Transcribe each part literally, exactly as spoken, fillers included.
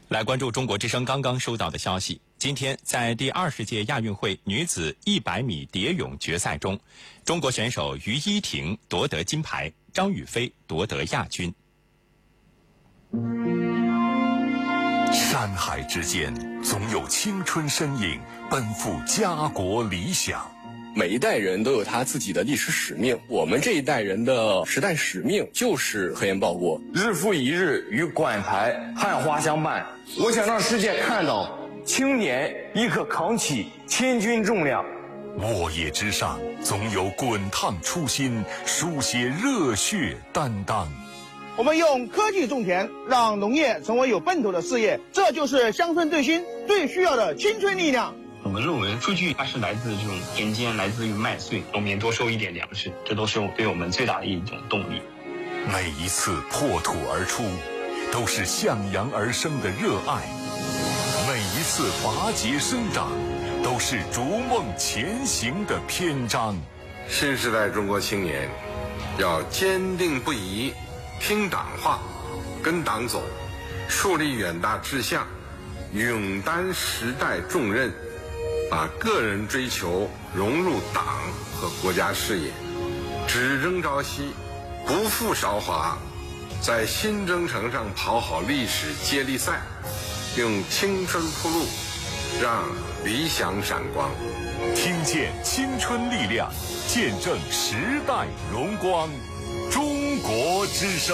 来关注中国之声刚刚收到的消息，今天在第二十届亚运会女子一百米蝶泳决赛中，中国选手于依婷夺得金牌，张雨霏夺得亚军。 山海之间，总有青春身影奔赴家国理想。 每一代人都有他自己的历史使命，我们这一代人的时代使命就是科研报国。 日复一日与馆台汉花相伴，我想让世界看到青年亦可扛起千钧重量。 沃野之上，总有滚烫初心，书写热血担当。 我们用科技种田，让农业成为有奔头的事业，这就是乡村振兴最需要的青春力量。 我们认为数据它是来自这种田间，来自于麦穗，农民多收一点粮食，这都是对我们最大的一种动力。 每一次破土而出，都是向阳而生的热爱；每一次拔节生长，都是逐梦前行的篇章。 新时代中国青年要坚定不移，听党话，跟党走，树立远大志向，勇担时代重任，把个人追求融入党和国家事业，只争朝夕，不负韶华，在新征程上跑好历史接力赛，用青春铺路，让理想闪光。 听见青春力量，见证时代荣光。中国之声。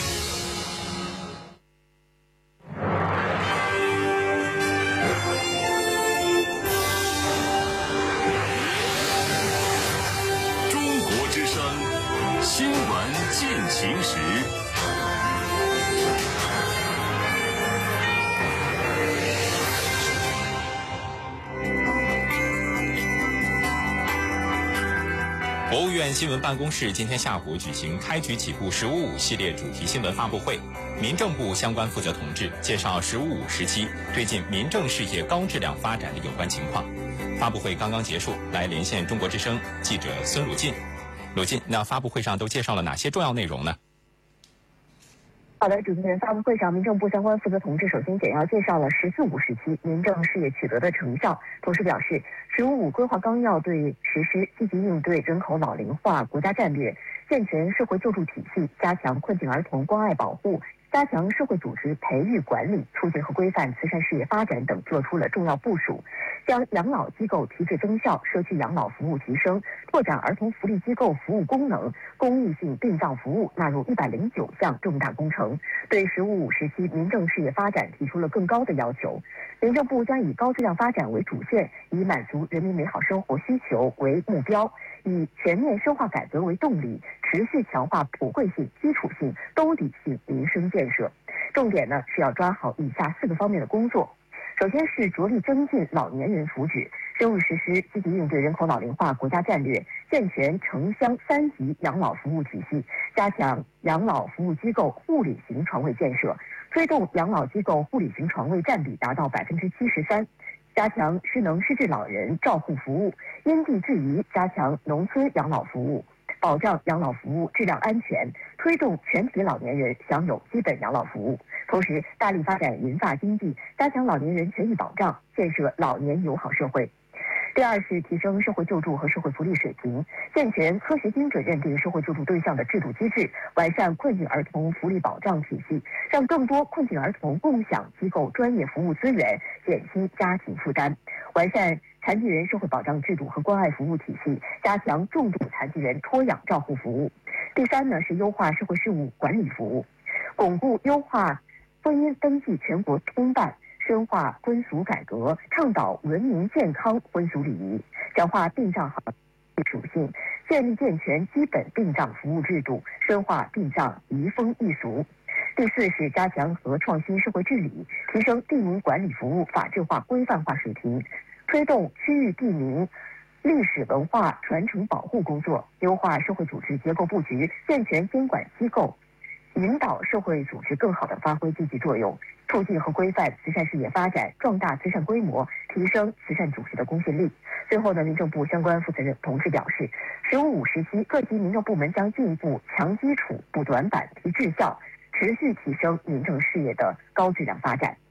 新闻进行时， 国务院新闻办公室今天下午举行开局起步“十五五”系列主题新闻发布会，民政部相关负责同志介绍“十五五”时期推进民政事业高质量发展的有关情况。发布会刚刚结束，来连线中国之声记者孙鲁进。鲁进，那发布会上都介绍了哪些重要内容呢？ 好的，主持人，发布会上，民政部相关负责同志首先简要介绍了“十四五”时期民政事业取得的成效，同时表示“十五五”规划纲要对实施积极应对人口老龄化国家战略、健全社会救助体系、加强困境儿童关爱保护、加强社会组织培育管理、促进和规范慈善事业发展等作出了重要部署，将养老机构提质增效、社区养老服务提升、拓展儿童福利机构服务功能、公益性殡葬服务纳入一百零九项重大工程，对“十五五”时期民政事业发展提出了更高的要求。民政部将以高质量发展为主线，以满足人民美好生活需求为目标，以全面深化改革为动力，持续强化普惠性、基础性、兜底性民生建设。重点呢是要抓好以下四个方面的工作。首先是着力增进老年人福祉，深入实施积极应对人口老龄化国家战略，健全城乡三级养老服务体系，加强养老服务机构护理型床位建设，推动养老机构护理型床位占比达到百分之七十三，加强失能失智老人照护服务，因地制宜加强农村养老服务，保障养老服务质量安全，推动全体老年人享有基本养老服务。同时，大力发展银发经济，加强老年人权益保障，建设老年友好社会。第二是提升社会救助和社会福利水平，健全科学精准认定社会救助对象的制度机制，完善困境儿童福利保障体系，让更多困境儿童共享机构专业服务资源，减轻家庭负担。完善残疾人社会保障制度和关爱服务体系，加强重度残疾人托养照护服务。第三呢是优化社会事务管理服务，巩固优化婚姻登记全国通办，深化婚俗改革，倡导文明健康婚俗礼仪，强化殡葬行业属性，建立健全基本殡葬服务制度，深化殡葬移风易俗。第四是加强和创新社会治理，提升地名管理服务法治化规范化水平，推动区域地名历史文化传承保护工作，优化社会组织结构布局，健全监管机构，引导社会组织更好地发挥积极作用，促进和规范慈善事业发展，壮大慈善规模，提升慈善组织的公信力。最后呢，民政部相关负责人同志表示，“十五五”时期，各级民政部门将进一步强基础、补短板、提质效，持续提升民政事业的高质量发展。